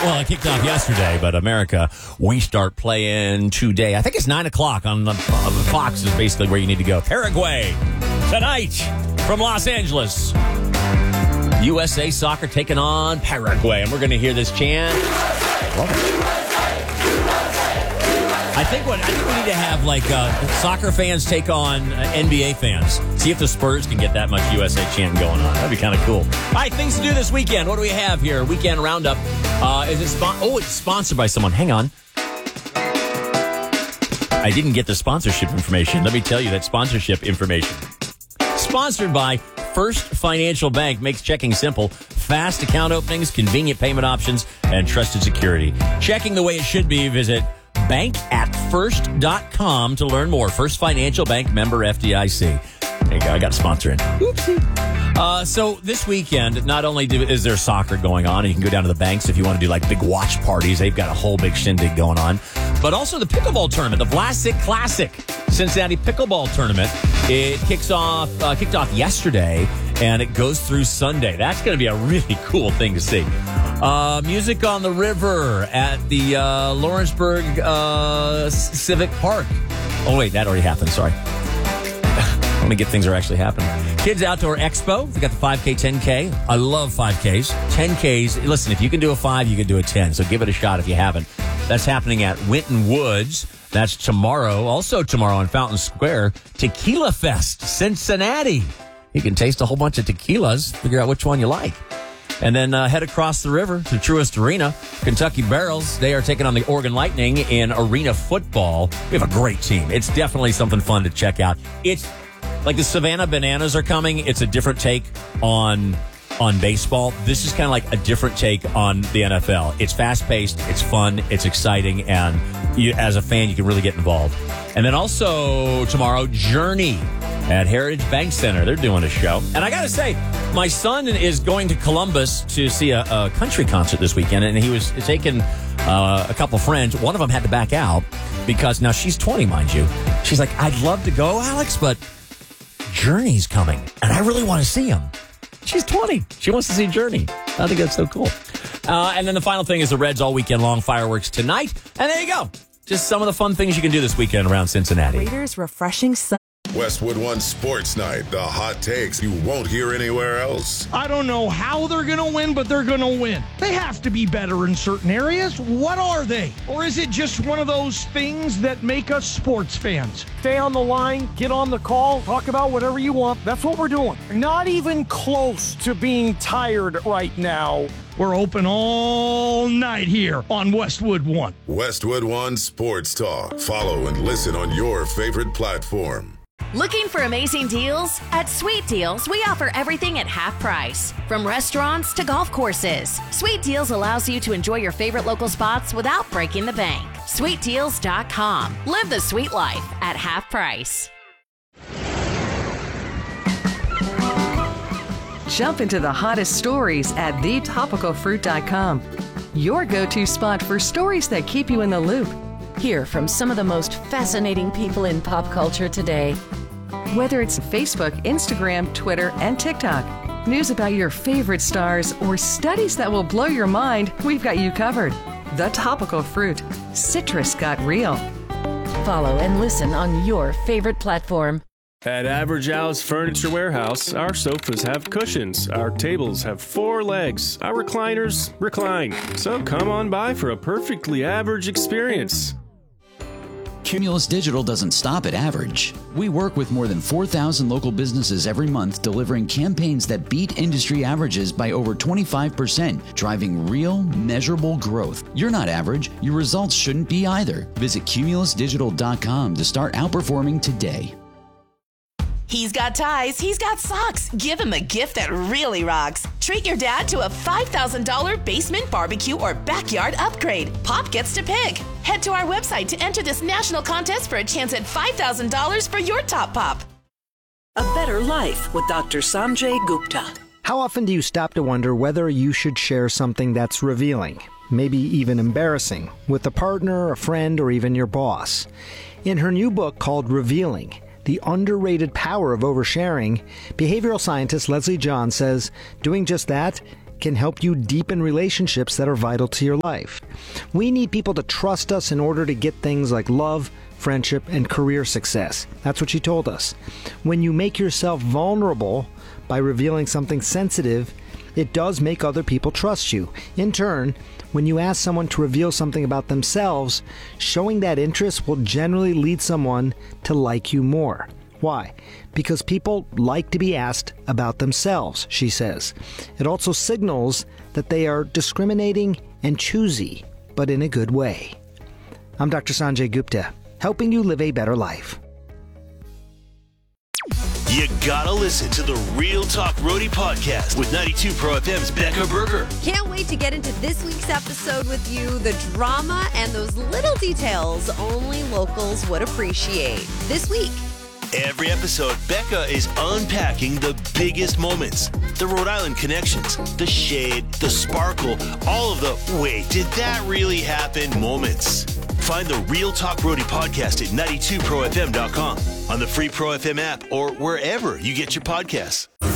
Well, it kicked off yesterday, but America, we start playing today. I think it's 9 o'clock on the Fox is basically where you need to go. Paraguay, tonight from Los Angeles. USA Soccer taking on Paraguay, and we're going to hear this chant. Love it. I think we need to have like soccer fans take on NBA fans. See if the Spurs can get that much USA chant going on. That'd be kind of cool. All right, things to do this weekend. What do we have here? Weekend roundup. It's sponsored by someone. Hang on. I didn't get the sponsorship information. Let me tell you that sponsorship information. Sponsored by First Financial Bank. Makes checking simple. Fast account openings, convenient payment options, and trusted security. Checking the way it should be. Visit bankatfirst.com to learn more. First Financial Bank, member FDIC. There you go. I got a sponsor in. Oopsie. So this weekend, not only is there soccer going on, and you can go down to the banks if you want to do like big watch parties. They've got a whole big shindig going on. But also the pickleball tournament, the Vlasic Classic Cincinnati Pickleball Tournament. It kicked off yesterday, and it goes through Sunday. That's going to be a really cool thing to see. Music on the River at the Lawrenceburg Civic Park. Oh, wait, that already happened. Sorry. Let me get things that are actually happening. Kids Outdoor Expo. They got the 5K, 10K. I love 5Ks. 10Ks. Listen, if you can do a 5, you can do a 10. So give it a shot if you haven't. That's happening at Winton Woods. That's tomorrow. Also tomorrow in Fountain Square, Tequila Fest, Cincinnati. You can taste a whole bunch of tequilas, figure out which one you like. And then head across the river to Truist Arena. Kentucky Barrels, they are taking on the Oregon Lightning in arena football. We have a great team. It's definitely something fun to check out. It's like the Savannah Bananas are coming. It's a different take on baseball. This is kind of like a different take on the NFL. It's fast-paced, it's fun, it's exciting, and you, as a fan, you can really get involved. And then also tomorrow, Journey at Heritage Bank Center. They're doing a show. And I got to say, my son is going to Columbus to see a country concert this weekend, and he was taking a couple friends. One of them had to back out because now she's 20, mind you. She's like, I'd love to go, Alex, but Journey's coming, and I really want to see him. She's 20. She wants to see Journey. I think that's so cool. And then the final thing is the Reds all weekend long, fireworks tonight. And there you go. Just some of the fun things you can do this weekend around Cincinnati. Raiders refreshing sun. Westwood One Sports Night. The hot takes you won't hear anywhere else. I don't know how they're going to win, but they're going to win. They have to be better in certain areas. What are they? Or is it just one of those things that make us sports fans? Stay on the line, get on the call, talk about whatever you want. That's what we're doing. Not even close to being tired right now. We're open all night here on Westwood One. Westwood One Sports Talk. Follow and listen on your favorite platform. Looking for amazing deals? At Sweet Deals, we offer everything at half price. From restaurants to golf courses, Sweet Deals allows you to enjoy your favorite local spots without breaking the bank. SweetDeals.com. Live the sweet life at half price. Jump into the hottest stories at thetopicalfruit.com. Your go-to spot for stories that keep you in the loop. Hear from some of the most fascinating people in pop culture today. Whether it's Facebook, Instagram, Twitter, and TikTok, news about your favorite stars, or studies that will blow your mind, we've got you covered. The Topical Fruit. Citrus got real. Follow and listen on your favorite platform. At Average House Furniture Warehouse, our sofas have cushions, our tables have 4 legs, our recliners recline. So come on by for a perfectly average experience. Cumulus Digital doesn't stop at average. We work with more than 4,000 local businesses every month, delivering campaigns that beat industry averages by over 25%, driving real, measurable growth. You're not average. Your results shouldn't be either. Visit cumulusdigital.com to start outperforming today. He's got ties, he's got socks. Give him a gift that really rocks. Treat your dad to a $5,000 basement barbecue or backyard upgrade. Pop gets to pick. Head to our website to enter this national contest for a chance at $5,000 for your top pop. A Better Life with Dr. Sanjay Gupta. How often do you stop to wonder whether you should share something that's revealing, maybe even embarrassing, with a partner, a friend, or even your boss? In her new book called Revealing, The Underrated Power of Oversharing, behavioral scientist Leslie John says doing just that can help you deepen relationships that are vital to your life. We need people to trust us in order to get things like love, friendship, and career success. That's what she told us. When you make yourself vulnerable by revealing something sensitive, it does make other people trust you. In turn, when you ask someone to reveal something about themselves, showing that interest will generally lead someone to like you more. Why? Because people like to be asked about themselves, she says. It also signals that they are discriminating and choosy, but in a good way. I'm Dr. Sanjay Gupta, helping you live a better life. You gotta listen to the Real Talk Roadie podcast with 92 Pro FM's Becca Berger. Can't wait to get into this week's episode with you. The drama and those little details only locals would appreciate. This week. Every episode, Becca is unpacking the biggest moments. The Rhode Island connections, the shade, the sparkle, all of the wait, did that really happen moments. Find the Real Talk Roadie podcast at 92profm.com, on the free Pro FM app, or wherever you get your podcasts.